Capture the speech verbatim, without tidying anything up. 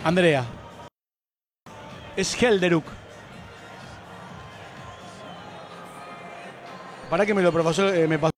Andrea. Es Helderuk. Para que me lo pasó, eh, me pasó